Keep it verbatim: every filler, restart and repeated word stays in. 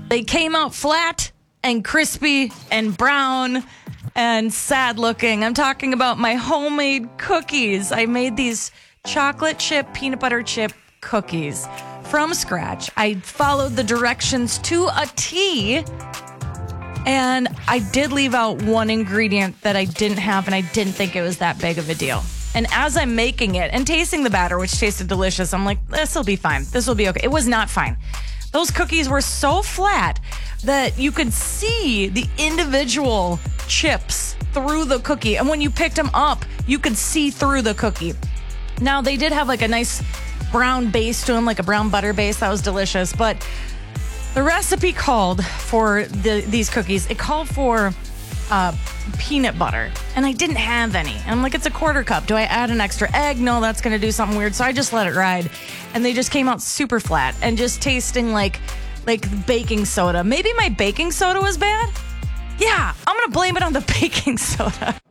They came out flat and crispy and brown and sad looking. I'm talking about my homemade cookies. I made these chocolate chip, peanut butter chip cookies from scratch. I followed the directions to a T, and I did leave out one ingredient that I didn't have, and I didn't think it was that big of a deal. And as I'm making it and tasting the batter, which tasted delicious, I'm like, this will be fine. This will be okay. It was not fine. Those cookies were so flat that you could see the individual chips through the cookie. And when you picked them up, you could see through the cookie. Now, they did have like a nice brown base to them, like a brown butter base. That was delicious. But the recipe called for the, these cookies, it called for uh, peanut butter. And I didn't have any. And I'm like, it's a quarter cup. Do I add an extra egg? No, that's going to do something weird. So I just let it ride. And they just came out super flat and just tasting like like baking soda. Maybe my baking soda was bad? Yeah, I'm going to blame it on the baking soda.